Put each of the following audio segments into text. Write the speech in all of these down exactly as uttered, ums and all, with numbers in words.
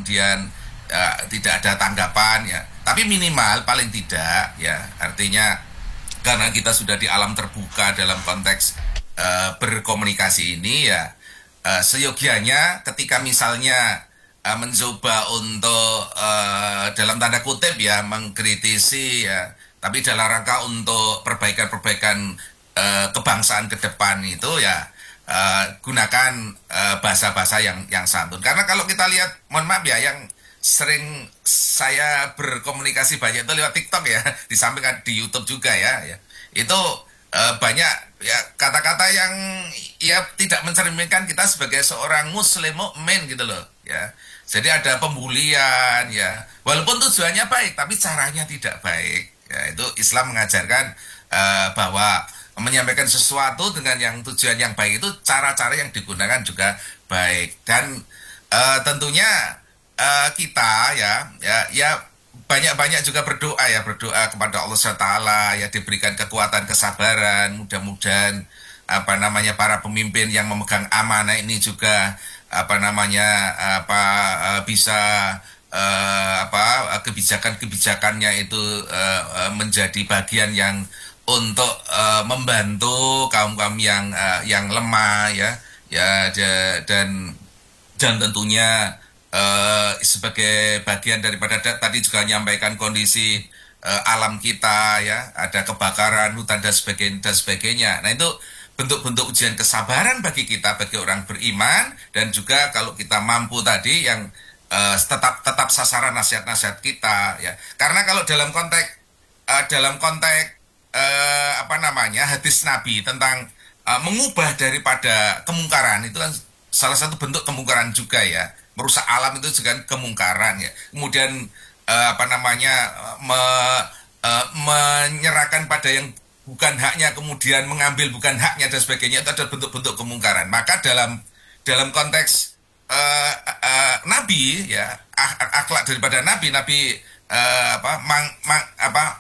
kemudian uh, tidak ada tanggapan ya. Tapi minimal paling tidak ya, artinya karena kita sudah di alam terbuka dalam konteks uh, berkomunikasi ini ya, uh, seyogianya ketika misalnya uh, mencoba untuk uh, dalam tanda kutip ya mengkritisi ya, tapi dalam rangka untuk perbaikan-perbaikan uh, kebangsaan ke depan itu ya, uh, gunakan uh, bahasa-bahasa yang yang santun. Karena kalau kita lihat, mohon maaf ya, yang sering saya berkomunikasi banyak itu lewat TikTok ya, di samping di YouTube juga ya, ya. Itu uh, banyak ya kata-kata yang ya tidak mencerminkan kita sebagai seorang muslim mukmin gitu loh ya. Jadi ada pembulian ya, walaupun tujuannya baik tapi caranya tidak baik ya. Itu Islam mengajarkan uh, bahwa menyampaikan sesuatu dengan yang tujuan yang baik itu cara-cara yang digunakan juga baik. Dan uh, tentunya Uh, kita ya ya ya banyak-banyak juga berdoa ya, berdoa kepada Allah subhanahu wa taala ya, diberikan kekuatan, kesabaran, mudah-mudahan apa namanya para pemimpin yang memegang amanah ini juga apa namanya apa uh, bisa uh, apa kebijakan-kebijakannya itu uh, uh, menjadi bagian yang untuk uh, membantu kaum-kaum yang uh, yang lemah ya ya dan dan tentunya Uh, sebagai bagian daripada tadi juga menyampaikan kondisi uh, alam kita ya, ada kebakaran hutan dan sebagainya, dan sebagainya. Nah itu bentuk-bentuk ujian kesabaran bagi kita, bagi orang beriman, dan juga kalau kita mampu tadi yang uh, tetap tetap sasaran nasihat-nasihat kita ya. Karena kalau dalam konteks uh, dalam konteks uh, apa namanya hadis Nabi tentang uh, mengubah daripada kemungkaran, itu kan salah satu bentuk kemungkaran juga ya. Merusak alam itu juga kemungkaran ya. Kemudian uh, apa namanya me, uh, menyerahkan pada yang bukan haknya, kemudian mengambil bukan haknya dan sebagainya, itu ada bentuk-bentuk kemungkaran. Maka dalam dalam konteks uh, uh, Nabi ya, akhlak daripada Nabi, Nabi uh, apa mang, mang, apa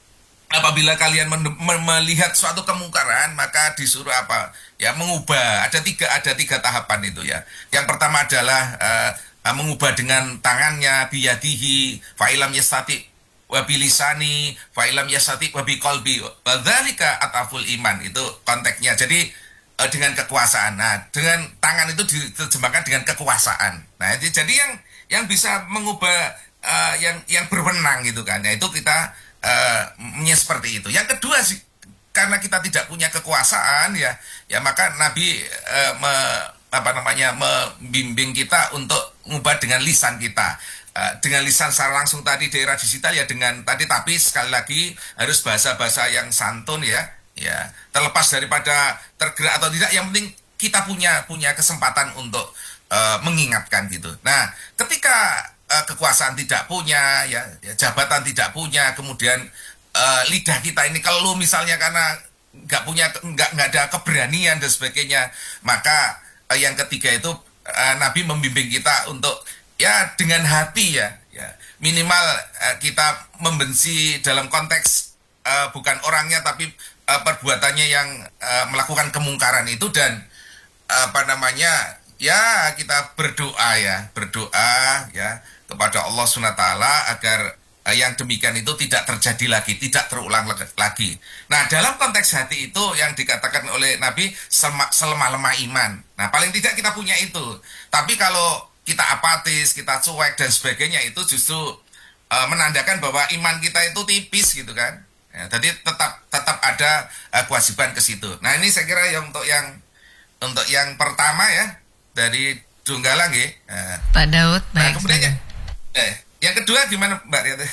apabila kalian men- melihat suatu kemungkaran, maka disuruh apa? Ya mengubah. Ada tiga ada tiga tahapan itu ya. Yang pertama adalah uh, mengubah dengan tangannya, biyadihi, fa'ilam yastati wa bilisani, fa'ilam yastati wa biqalbi. Wadzalika ataful iman. Itu konteksnya. Jadi uh, dengan kekuasaan. Nah, dengan tangan itu diterjemahkan dengan kekuasaan. Nah, itu jadi yang yang bisa mengubah uh, yang yang berwenang gitu kan. Nah, itu kita Uh, seperti itu. Yang kedua sih, karena kita tidak punya kekuasaan ya, ya maka Nabi uh, me, apa namanya membimbing kita untuk mengubah dengan lisan kita. Uh, dengan lisan secara langsung tadi di era digital ya dengan tadi, tapi sekali lagi harus bahasa-bahasa yang santun ya, ya terlepas daripada tergerak atau tidak, yang penting kita punya punya kesempatan untuk uh, mengingatkan gitu. Nah, ketika kekuasaan tidak punya, ya, ya jabatan tidak punya, kemudian uh, lidah kita ini kalau misalnya karena nggak punya nggak nggak ada keberanian dan sebagainya, maka uh, yang ketiga itu uh, Nabi membimbing kita untuk ya dengan hati ya, ya minimal uh, kita membenci dalam konteks uh, bukan orangnya tapi uh, perbuatannya yang uh, melakukan kemungkaran itu, dan uh, apa namanya ya kita berdoa ya berdoa ya kepada Allah subhanahu wa taala agar uh, yang demikian itu tidak terjadi lagi, tidak terulang lagi. Nah, dalam konteks hati itu yang dikatakan oleh Nabi selemah-lemah iman. Nah, paling tidak kita punya itu. Tapi kalau kita apatis, kita cuek dan sebagainya, itu justru uh, menandakan bahwa iman kita itu tipis gitu kan. Ya, jadi tetap tetap ada uh, kewajiban ke situ. Nah, ini saya kira yang untuk yang untuk yang pertama ya dari Donggala nggih. Uh, Pak Daud, nah, baik. kemudian Eh, yang kedua gimana Mbak Riata?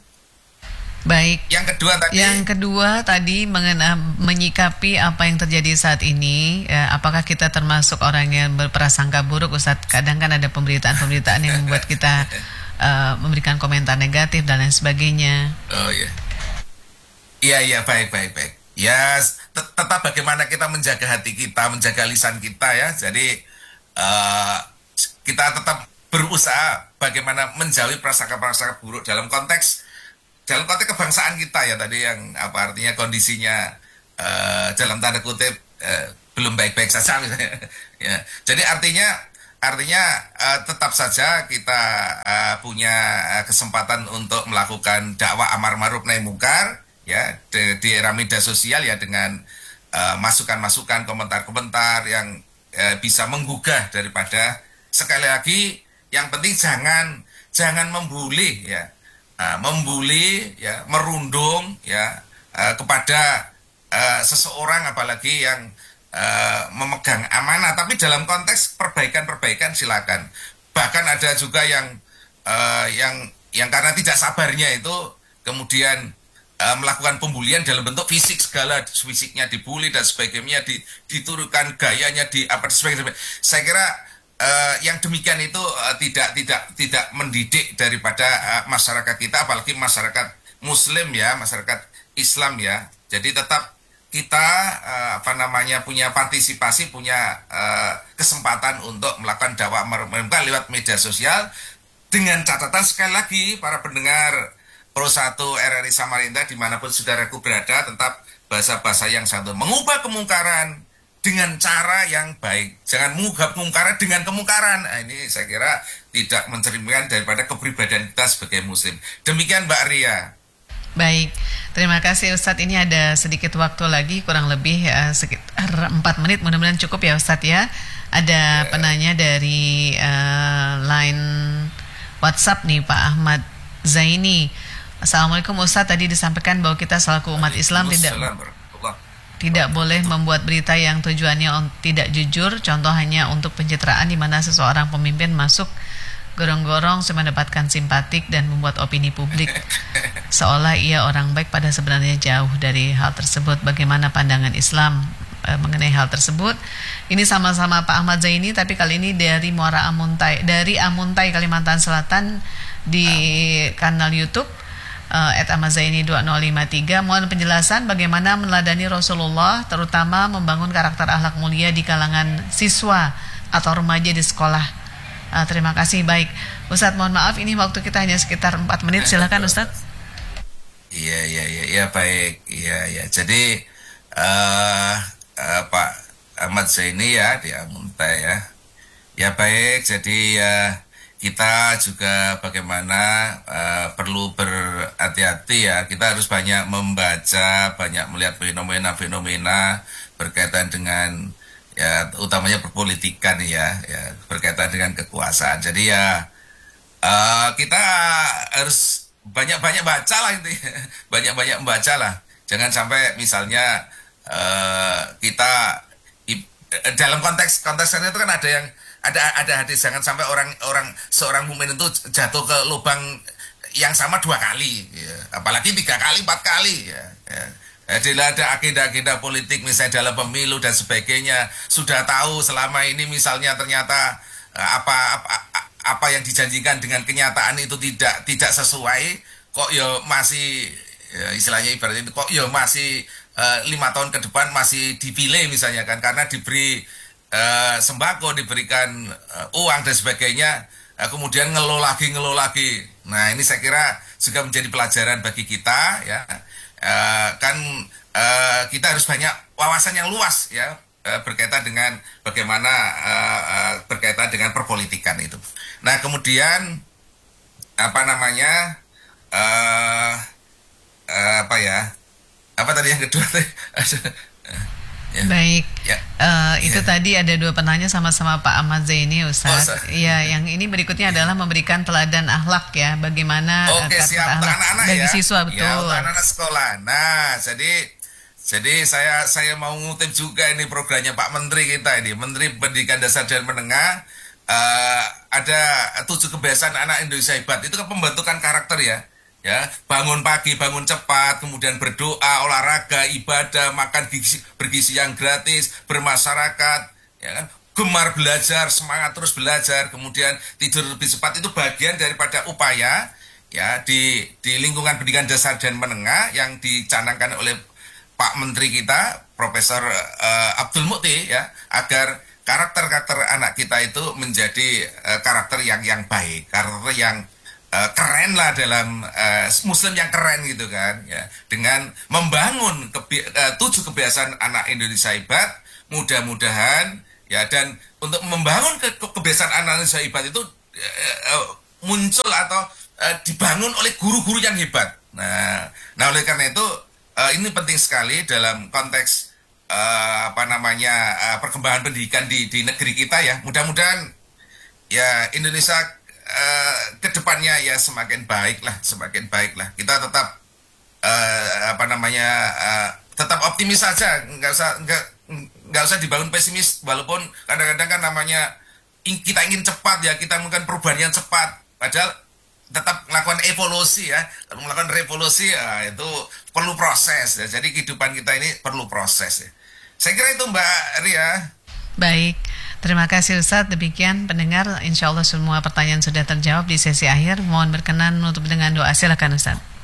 Baik. Yang kedua tadi. Yang kedua tadi mengenai menyikapi apa yang terjadi saat ini. Eh, apakah kita termasuk orang yang berprasangka buruk, Ustadz? Kadang kan ada pemberitaan-pemberitaan yang membuat kita uh, memberikan komentar negatif dan lain sebagainya. Oh iya. Iya iya baik baik baik. Ya tet- tetap bagaimana kita menjaga hati kita, menjaga lisan kita ya. Jadi uh, kita tetap berusaha bagaimana menjauhi prasangka-prasangka buruk dalam konteks dalam konteks kebangsaan kita ya tadi, yang apa artinya kondisinya uh, dalam tanda kutip uh, belum baik-baik saja misalnya ya. Jadi artinya artinya uh, tetap saja kita punya uh, kesempatan untuk melakukan dakwah amar ma'ruf nahi mungkar ya di, di era media sosial ya dengan uh, masukan-masukan, komentar-komentar yang uh, bisa menggugah daripada sekali lagi yang penting jangan jangan membuli ya, uh, membuli ya, merundung ya uh, kepada uh, seseorang apalagi yang uh, memegang amanah, tapi dalam konteks perbaikan-perbaikan silakan. Bahkan ada juga yang uh, yang yang karena tidak sabarnya itu kemudian uh, melakukan pembulian dalam bentuk fisik segala, fisiknya dibully dan sebagainya, diturunkan gayanya di apa sebagainya. Saya kira Uh, yang demikian itu uh, tidak tidak tidak mendidik daripada uh, masyarakat kita, apalagi masyarakat Muslim ya, masyarakat Islam ya. Jadi tetap kita uh, apa namanya punya partisipasi, punya uh, kesempatan untuk melakukan dakwah mereka lewat media sosial dengan catatan sekali lagi para pendengar Pro satu R R I Samarinda dimanapun saudaraku berada, tetap bahasa-bahasa yang satu, mengubah kemungkaran dengan cara yang baik. Jangan mengubah kemungkaran dengan kemungkaran. Nah, ini saya kira tidak mencerminkan daripada kepribadian kita sebagai Muslim. Demikian Mbak Ria. Baik, terima kasih Ustadz. Ini ada sedikit waktu lagi, kurang lebih uh, sekitar empat menit. Mudah-mudahan cukup ya Ustadz ya. Ada yeah. penanya dari uh, line WhatsApp nih, Pak Ahmad Zaini. Assalamualaikum Ustadz, tadi disampaikan bahwa kita selaku umat Islam tidak tidak boleh membuat berita yang tujuannya tidak jujur, contoh hanya untuk pencitraan di mana seseorang pemimpin masuk gorong-gorong mendapatkan simpatik dan membuat opini publik seolah ia orang baik, pada sebenarnya jauh dari hal tersebut. Bagaimana pandangan Islam e, mengenai hal tersebut? Ini sama-sama Pak Ahmad Zaini, tapi kali ini dari Muara Amuntai, dari Amuntai Kalimantan Selatan, di kanal YouTube Uh, at Amazaini dua nol lima tiga. Mohon penjelasan bagaimana meneladani Rasulullah, terutama membangun karakter akhlak mulia di kalangan siswa atau remaja di sekolah. Uh, terima kasih. Baik Ustadz, mohon maaf ini waktu kita hanya sekitar empat menit. Silakan Ustadz. Iya iya iya ya, baik. Iya ya. Jadi uh, uh, Pak Ahmad Zaini ya di Amuntai ya. Ya baik. Jadi ya uh, kita juga bagaimana uh, perlu berhati-hati ya. Kita harus banyak membaca, banyak melihat fenomena-fenomena berkaitan dengan ya utamanya perpolitikan ya, ya berkaitan dengan kekuasaan. Jadi ya uh, kita harus banyak-banyak baca lah itu, banyak-banyak membaca lah. Jangan sampai misalnya uh, kita dalam konteks konteksnya itu kan ada yang ada ada hadis, jangan sampai orang orang seorang mukmin itu jatuh ke lubang yang sama dua kali ya. Apalagi tiga kali empat kali ya, ya. Jadi ada agenda-agenda politik misalnya dalam pemilu dan sebagainya, sudah tahu selama ini misalnya ternyata apa apa apa yang dijanjikan dengan kenyataan itu tidak tidak sesuai, kok ya masih ya, istilahnya ibaratnya kok ya masih uh, lima tahun ke depan masih dipilih misalnya kan, karena diberi Uh, sembako, diberikan uh, uang dan sebagainya, uh, kemudian ngeluh lagi ngeluh lagi. Nah ini saya kira juga menjadi pelajaran bagi kita ya. Uh, kan uh, kita harus banyak wawasan yang luas ya uh, berkaitan dengan bagaimana uh, uh, berkaitan dengan perpolitikan itu. Nah kemudian apa namanya uh, uh, apa ya apa tadi yang kedua? Ya. Baik, ya. Uh, itu ya. Tadi ada dua penanya sama-sama Pak Ahmad Zaini, Ustaz. Oh, ya, yang ini berikutnya adalah memberikan teladan akhlak ya, bagaimana Oke, siap untuk anak-anak bagi ya. siswa, betul. Ya, untuk anak-anak sekolah. Nah, jadi jadi saya saya mau ngutip juga ini programnya Pak Menteri kita ini, Menteri Pendidikan Dasar dan Menengah. Uh, ada tujuh kebiasaan anak Indonesia hebat. Itu kan pembentukan karakter ya. Ya, bangun pagi, bangun cepat, kemudian berdoa, olahraga, ibadah, makan gizi, bergizi yang gratis, bermasyarakat, ya kan, gemar belajar, semangat terus belajar, kemudian tidur lebih cepat. Itu bagian daripada upaya ya di di lingkungan pendidikan dasar dan menengah yang dicanangkan oleh Pak Menteri kita, Profesor uh, Abdul Mukti ya, agar karakter-karakter anak kita itu menjadi uh, karakter yang yang baik, karakter yang Uh, keren lah dalam uh, Muslim yang keren gitu kan ya, dengan membangun kebi- uh, tujuh kebiasaan anak Indonesia hebat. Mudah-mudahan ya, dan untuk membangun ke- kebiasaan anak Indonesia hebat itu uh, uh, muncul atau uh, dibangun oleh guru-guru yang hebat. Nah, nah oleh karena itu uh, ini penting sekali dalam konteks uh, apa namanya uh, perkembangan pendidikan di di negeri kita ya. Mudah-mudahan ya Indonesia uh, ke depannya ya semakin baik lah, semakin baik lah. Kita tetap uh, apa namanya uh, tetap optimis saja, nggak usah nggak nggak usah dibangun pesimis. Walaupun kadang-kadang kan namanya kita ingin cepat ya, kita melakukan perubahan yang cepat. Padahal tetap melakukan evolusi ya, melakukan revolusi ya, itu perlu proses ya. Jadi kehidupan kita ini perlu proses ya. Saya kira itu Mbak Ria. Baik, terima kasih Ustadz. Demikian pendengar, insya Allah semua pertanyaan sudah terjawab di sesi akhir. Mohon berkenan menutup dengan doa. Silakan Ustadz.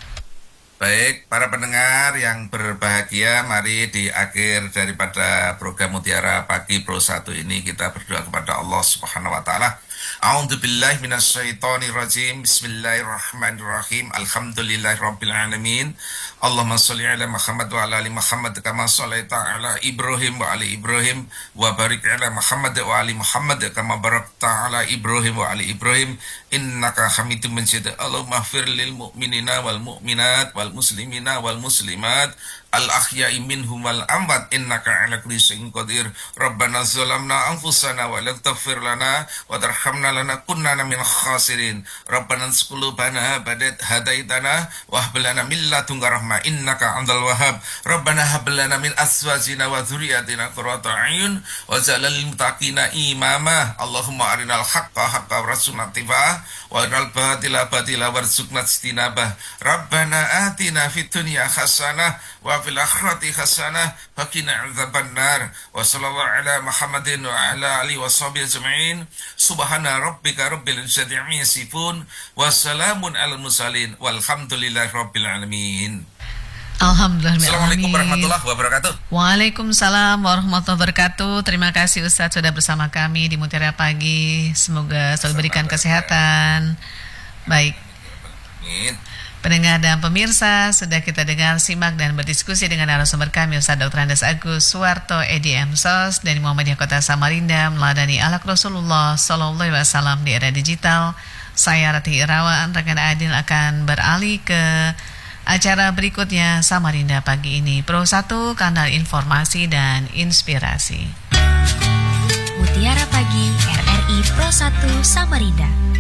Baik, para pendengar yang berbahagia, mari di akhir daripada program Mutiara Pagi Pro satu ini kita berdoa kepada Allah Subhanahu wa taala. A'udzubillahi minasyaitonirrajim. Bismillahirrahmanirrahim. Alhamdulillahirabbil alamin. Allahumma shalli ala Muhammad wa ala ali Muhammad kama shallaita ala Ibrahim wa ali Ibrahim wa barik ala Muhammad wa ali Muhammad kama barakta ala Ibrahim wa ali Ibrahim innaka Hamidum Majid. Allahumma ighfir lil mu'minina wal mu'minat wal muslimina wal muslimat al ahya'i minhum wal amwat innaka ala kulli syai'in qadir. Rabbana zalamna anfusana wa lam taghfir lana wa tarhamna lanakunanna minal khasirin. Rabbana ansqulubana badat hadaitana wa hab lana min ladunka rahmah innaka antal wahhab. Rabbana hab lana min azwajina wa dzurriyyatina qurrata a'yun waj'alna lil muttaqina imama. Allahumma arinal haqqo haqqan warzuqna ittiba'ah wa arinal batila batila warzuqna ijtinabah. Rabbana atina fid dunya hasanah wa fil akhirati hasanah wa qina adzabannar. Wa sallallahu ala Muhammadin wa ala alihi washabihi ajma'in. Subhana rabbika rabbil izzati amma yasifun wa salamun alal mursalin walhamdulillahi rabbil alamin. Alhamdulillah. Assalamualaikum warahmatullahi wabarakatuh. Waalaikumsalam warahmatullahi wabarakatuh. Terima kasih Ustadz sudah bersama kami di Mutiara Pagi. Semoga selalu berikan kesehatan. Baik. Amin. Pendengar dan pemirsa, sudah kita dengar, simak dan berdiskusi dengan narasumber kami Ustaz Doktor Andes Agus Suwarto, E D M S O S dari Muhammadiyah Kota Samarinda, meladani alak Rasulullah Sallallahu Alaihi Wasallam di era digital. Saya Rati Irawan, rekan Adil akan beralih ke acara berikutnya Samarinda Pagi ini. Pro satu, kanal informasi dan inspirasi. Mutiara Pagi R R I Pro satu Samarinda.